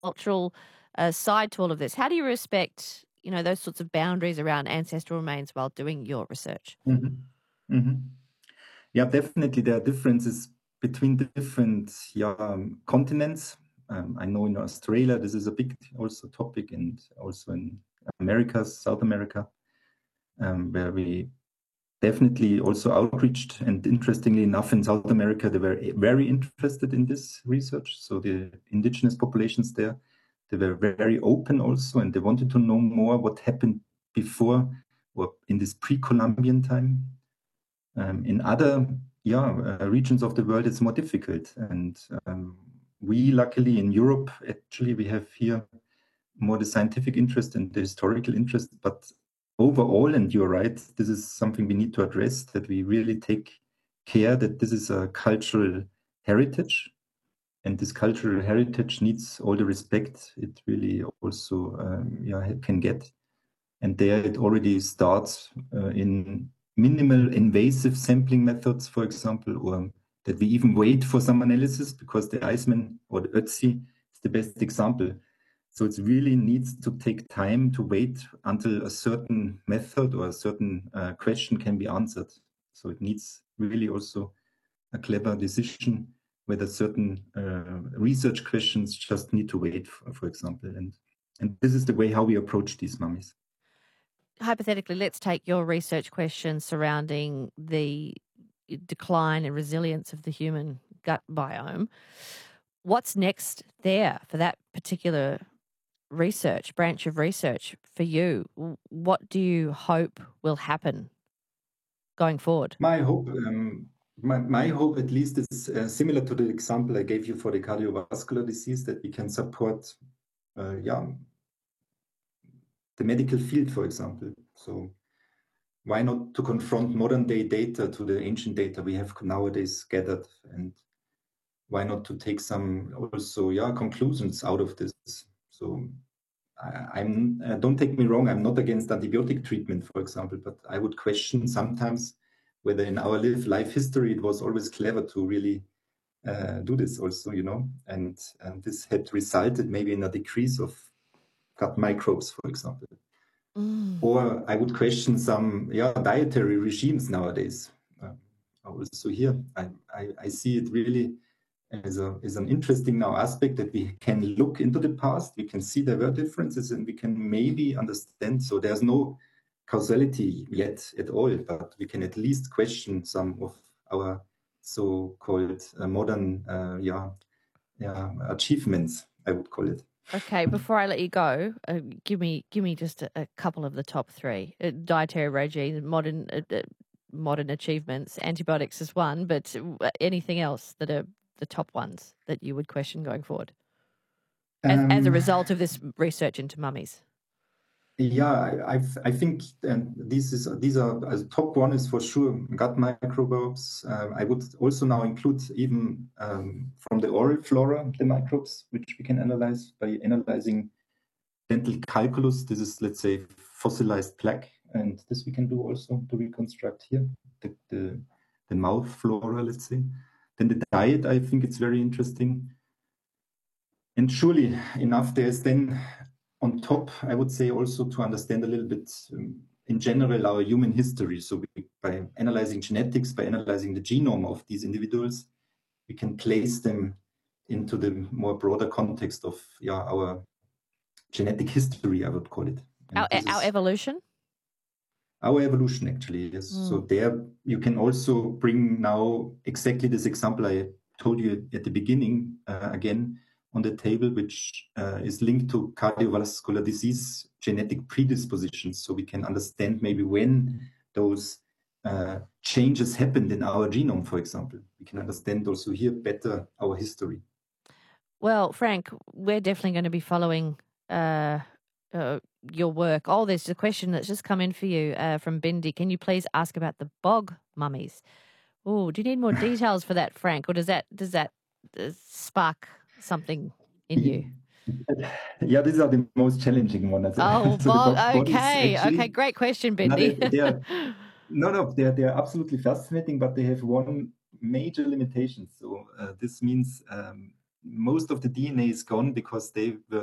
cultural side to all of this. How do you respect, those sorts of boundaries around ancestral remains while doing your research? Mhm. Mhm. Yeah, definitely there are differences between the different continents. I know in Australia this is a big also topic, and also in Americas, South America, where we definitely also outreached. And interestingly enough, in South America, they were very interested in this research. So the indigenous populations there, they were very open also, and they wanted to know more what happened before or in this pre-Columbian time. In other regions of the world, it's more difficult. And we, luckily in Europe, actually, we have here more the scientific interest and the historical interest. But overall, and you're right, this is something we need to address, that we really take care that this is a cultural heritage. And this cultural heritage needs all the respect it really also can get. And there it already starts in minimal invasive sampling methods, for example, or that we even wait for some analysis, because the Iceman or the Ötzi is the best example. So it really needs to take time to wait until a certain method or a certain question can be answered. So it needs really also a clever decision whether certain research questions just need to wait, for example. And this is the way how we approach these mummies. Hypothetically, let's take your research question surrounding the decline and resilience of the human gut biome. What's next there for that particular branch of research for you? What do you hope will happen going forward? My hope, my hope at least, is similar to the example I gave you for the cardiovascular disease, that we can support, the medical field, for example. So why not to confront modern day data to the ancient data we have nowadays gathered, and why not to take some also conclusions out of this? So don't take me wrong, I'm not against antibiotic treatment, for example, but I would question sometimes whether in our life history it was always clever to really do this also, and this had resulted maybe in a decrease of gut microbes, for example. Or I would question some dietary regimes nowadays. Also here, I see it really as an interesting now aspect, that we can look into the past, we can see there were differences, and we can maybe understand. So there's no causality yet at all, but we can at least question some of our so-called modern achievements, I would call it. Okay, before I let you go, give me just a couple of the top three: dietary regimes, modern achievements. Antibiotics is one, but anything else that are the top ones that you would question going forward as a result of this research into mummies? Yeah, I think these are, as top one is for sure gut microbes. I would also now include even from the oral flora the microbes, which we can analyze by analyzing dental calculus. This is, let's say, fossilized plaque, and this we can do also to reconstruct here the mouth flora, let's say. Then the diet, I think it's very interesting. And surely enough, there's then on top, I would say, also to understand a little bit in general our human history. So by analyzing genetics, by analyzing the genome of these individuals, we can place them into the more broader context of our genetic history, I would call it. Our evolution? Our evolution, actually, yes. So there you can also bring now exactly this example I told you at the beginning again on the table, which is linked to cardiovascular disease genetic predispositions. So we can understand maybe when those changes happened in our genome, for example. We can understand also here better our history. Well, Frank, we're definitely going to be following your work. Oh, there's a question that's just come in for you from Bindi. Can you please ask about the bog mummies? Oh, do you need more details for that, Frank, or does that spark something in you? Yeah, these are the most challenging ones. Oh, so bog. actually, Okay, great question, Bindi. They are absolutely fascinating, but they have one major limitation. So this means most of the DNA is gone because they were